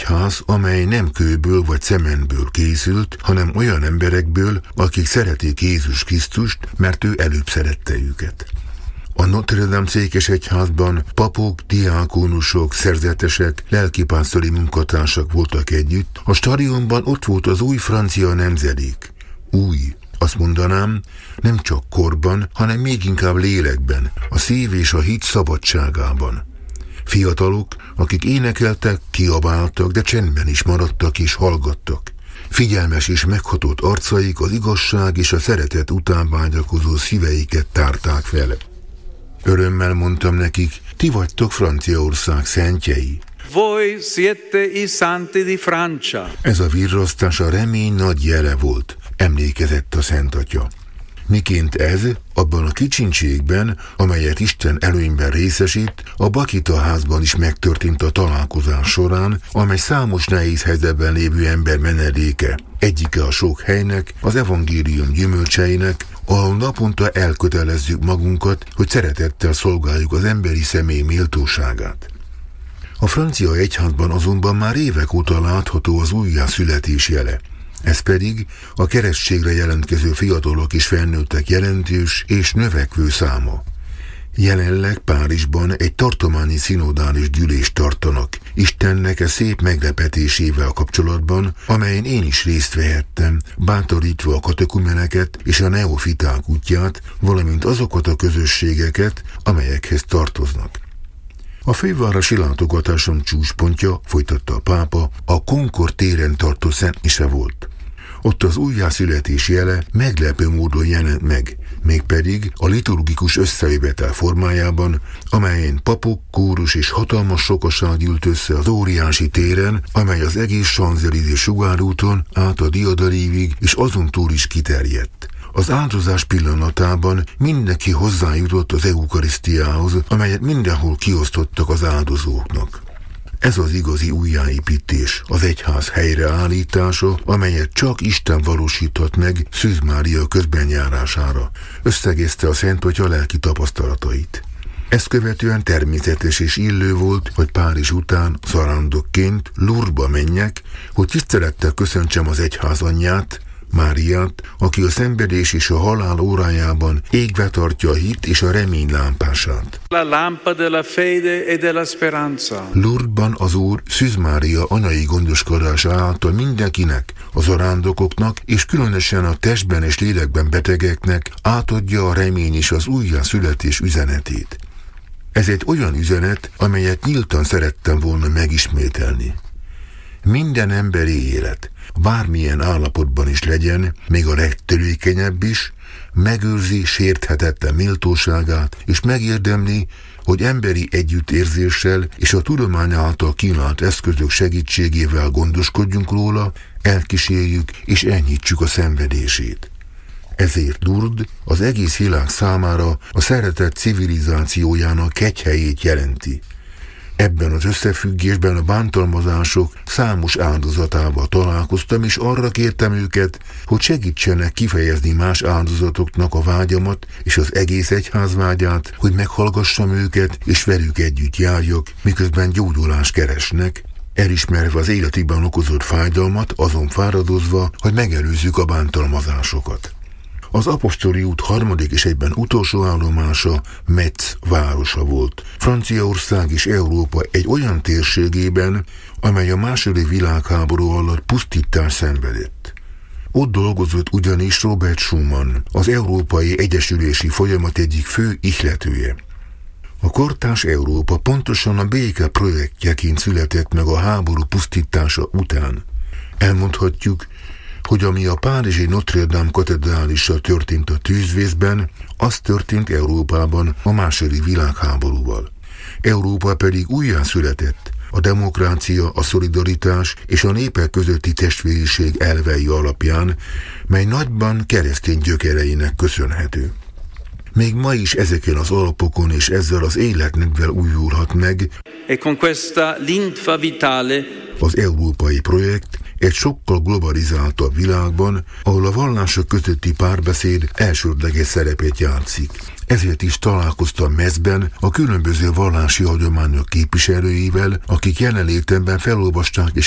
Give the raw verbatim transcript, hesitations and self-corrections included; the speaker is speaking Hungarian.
egyház, amely nem kőből vagy cementből készült, hanem olyan emberekből, akik szeretik Jézus Krisztust, mert ő előbb szerette őket. A Notre Dame székesegyházban papok, diákónusok, szerzetesek, lelkipásztori munkatársak voltak együtt, a stadionban ott volt az új francia nemzedék. Új, azt mondanám, nem csak korban, hanem még inkább lélekben, a szív és a hit szabadságában. Fiatalok, akik énekeltek, kiabáltak, de csendben is maradtak és hallgattak. Figyelmes és meghatott arcaik az igazság és a szeretet után vágyakozó szíveiket tárták fel. Örömmel mondtam nekik, ti vagytok Franciaország szentjei. Voi siete i santi di Francia. Ez a virrasztás a remény nagy jele volt, emlékezett a Szent Atya. Miként ez, abban a kicsinységben, amelyet Isten előnyben részesít, a Bakita házban is megtörtént a találkozás során, amely számos nehéz helyzetben lévő ember menedéke. Egyike a sok helynek, az evangélium gyümölcseinek, ahol naponta elkötelezzük magunkat, hogy szeretettel szolgáljuk az emberi személy méltóságát. A francia egyházban azonban már évek óta látható az újjászületés jele. Ez pedig a keresztségre jelentkező fiatalok és felnőttek jelentős és növekvő száma. Jelenleg Párizsban egy tartományi szinodális gyűlést tartanak, Istennek e szép meglepetésével kapcsolatban, amelyen én is részt vehettem, bátorítva a katekumeneket és a neofiták útját, valamint azokat a közösségeket, amelyekhez tartoznak. A fővárosi látogatásom csúcspontja, folytatta a pápa, a Concord téren tartó Szent Mise volt. Ott az újjászületés jele meglepő módon jelent meg, mégpedig a liturgikus összejövetel formájában, amelyen papok, kórus és hatalmas sokaság gyűlt össze az óriási téren, amely az egész Champs-Élysées sugárúton át a Diadalívig és azon túl is kiterjedt. Az áldozás pillanatában mindenki hozzájutott az eukarisztiához, amelyet mindenhol kiosztottak az áldozóknak. Ez az igazi újjáépítés, az egyház helyreállítása, amelyet csak Isten valósíthat meg Szűz Mária közbenjárására, összegezte a Szent Atya lelki tapasztalatait. Ezt követően természetes és illő volt, hogy Párizs után zarándokként Lourdesba menjek, hogy tisztelettel köszöntsem az egyház anyját, Máriát, aki a szenvedés és a halál órájában égve tartja a hit és a remény lámpását. La lampa della fede e della speranza. Lourdesban az Úr Szűz Mária anyai gondoskodása által mindenkinek, az zarándokoknak és különösen a testben és lélekben betegeknek átadja a remény és az újjászületés üzenetét. Ez egy olyan üzenet, amelyet nyíltan szerettem volna megismételni. Minden emberi élet, bármilyen állapotban is legyen, még a legtörékenyebb is, megőrzi sérthetetlen méltóságát, és megérdemli, hogy emberi együttérzéssel és a tudomány által kínált eszközök segítségével gondoskodjunk róla, elkísérjük és enyhítsük a szenvedését. Ezért Lourdes az egész világ számára a szeretet civilizációjának kegyhelyét jelenti. Ebben az összefüggésben a bántalmazások számos áldozatával találkoztam, és arra kértem őket, hogy segítsenek kifejezni más áldozatoknak a vágyamat és az egész egyház vágyát, hogy meghallgassam őket, és velük együtt járjak, miközben gyógyulást keresnek, elismerve az életükben okozott fájdalmat, azon fáradozva, hogy megelőzzük a bántalmazásokat. Az apostoli út harmadik és egyben utolsó állomása Metz városa volt, Franciaország és Európa egy olyan térségében, amely a második világháború alatt pusztítást szenvedett. Ott dolgozott ugyanis Robert Schumann, az európai egyesülési folyamat egyik fő ihletője. A kortárs Európa pontosan a béke projektjeként született meg a háború pusztítása után. Elmondhatjuk, hogy ami a párizsi Notre Dame katedrálissal történt a tűzvészben, az történt Európában a második világháborúval. Európa pedig újjászületett, a demokrácia, a szolidaritás és a népek közötti testvériség elvei alapján, mely nagyban keresztény gyökereinek köszönhető. Még ma is ezeken az alapokon és ezzel az életnedvel újulhat meg E con questa linfa vitale az európai projekt egy sokkal globalizáltabb világban, ahol a vallások közötti párbeszéd elsődleges szerepet játszik. Ezért is találkoztam Metzben a különböző vallási hagyományok képviselőivel, akik jelenlétemben felolvasták és